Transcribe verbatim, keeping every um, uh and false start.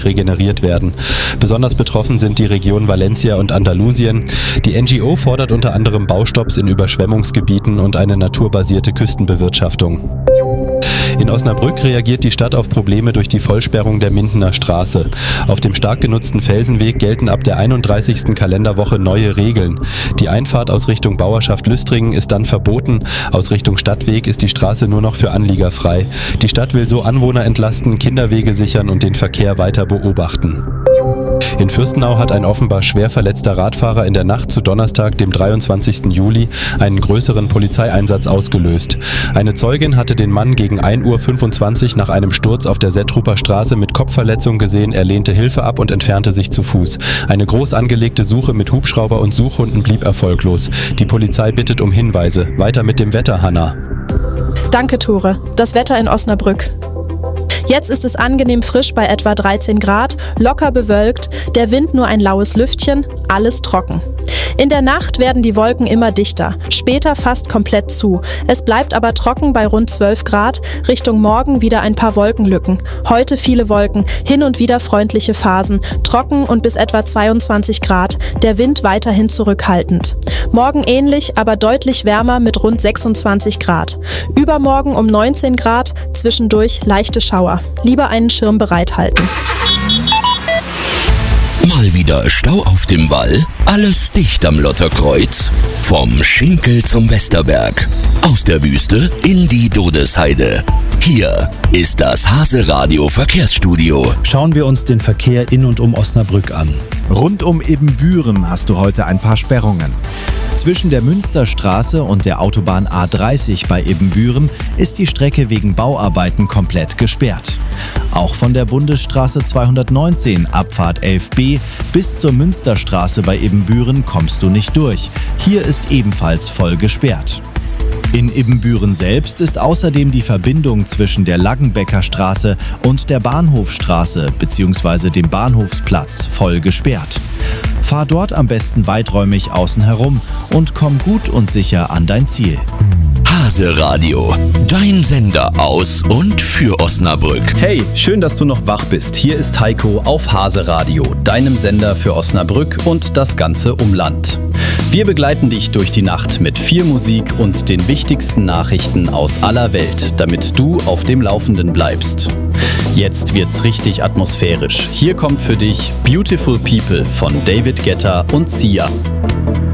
regeneriert werden. Besonders betroffen sind die Region Valencia und Andalusien. Die N G O fordert unter anderem Baustopps in Überschwemmungsgebieten und eine naturbasierte Küstenbewirtschaftung. In Osnabrück reagiert die Stadt auf Probleme durch die Vollsperrung der Mindener Straße. Auf dem stark genutzten Felsenweg gelten ab der einunddreißigsten Kalenderwoche neue Regeln. Die Einfahrt aus Richtung Bauerschaft Lüstringen ist dann verboten. Aus Richtung Stadtweg ist die Straße nur noch für Anlieger frei. Die Stadt will so Anwohner entlasten, Kinderwege sichern und den Verkehr weiter beobachten. In Fürstenau hat ein offenbar schwer verletzter Radfahrer in der Nacht zu Donnerstag, dem dreiundzwanzigsten Juli, einen größeren Polizeieinsatz ausgelöst. Eine Zeugin hatte den Mann gegen ein Uhr fünfundzwanzig nach einem Sturz auf der Settruper Straße mit Kopfverletzung gesehen. Er lehnte Hilfe ab und entfernte sich zu Fuß. Eine groß angelegte Suche mit Hubschrauber und Suchhunden blieb erfolglos. Die Polizei bittet um Hinweise. Weiter mit dem Wetter, Hanna. Danke, Tore. Das Wetter in Osnabrück. Jetzt ist es angenehm frisch bei etwa dreizehn Grad, locker bewölkt, der Wind nur ein laues Lüftchen, alles trocken. In der Nacht werden die Wolken immer dichter, später fast komplett zu. Es bleibt aber trocken bei rund zwölf Grad, Richtung Morgen wieder ein paar Wolkenlücken. Heute viele Wolken, hin und wieder freundliche Phasen, trocken und bis etwa zweiundzwanzig Grad, der Wind weiterhin zurückhaltend. Morgen ähnlich, aber deutlich wärmer mit rund sechsundzwanzig Grad. Übermorgen um neunzehn Grad, zwischendurch leichte Schauer. Lieber einen Schirm bereithalten. Mal wieder Stau auf dem Wall, alles dicht am Lotterkreuz. Vom Schinkel zum Westerberg, aus der Wüste in die Dodesheide. Hier ist das Hase-Radio Verkehrsstudio. Schauen wir uns den Verkehr in und um Osnabrück an. Rund um Ibbenbüren hast du heute ein paar Sperrungen. Zwischen der Münsterstraße und der Autobahn A dreißig bei Ibbenbüren ist die Strecke wegen Bauarbeiten komplett gesperrt. Auch von der Bundesstraße zweihundertneunzehn Abfahrt elf b bis zur Münsterstraße bei Ibbenbüren kommst du nicht durch. Hier ist ebenfalls voll gesperrt. In Ibbenbüren selbst ist außerdem die Verbindung zwischen der Laggenbecker Straße und der Bahnhofstraße bzw. dem Bahnhofsplatz voll gesperrt. Fahr dort am besten weiträumig außen herum und komm gut und sicher an dein Ziel. Hase-Radio, dein Sender aus und für Osnabrück. Hey, schön, dass du noch wach bist. Hier ist Heiko auf Hase-Radio, deinem Sender für Osnabrück und das ganze Umland. Wir begleiten dich durch die Nacht mit viel Musik und den wichtigsten Nachrichten aus aller Welt, damit du auf dem Laufenden bleibst. Jetzt wird's richtig atmosphärisch. Hier kommt für dich Beautiful People von David Guetta und Sia.